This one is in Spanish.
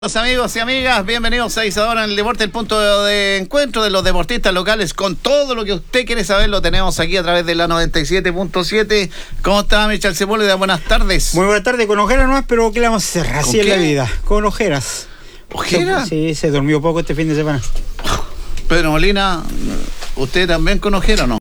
Los amigos y amigas, bienvenidos a Isadora en el Deporte, el punto de encuentro de los deportistas locales con todo lo que usted quiere saber. Lo tenemos aquí a través de la 97.7. ¿Cómo está, Michel Sepúlveda? Buenas tardes. Muy buenas tardes, con ojeras nomás, pero ¿qué le vamos a hacer? Así es la vida, con ojeras. ¿Ojeras? Sí, se durmió poco este fin de semana. Pedro Molina, ¿usted también con ojera o no?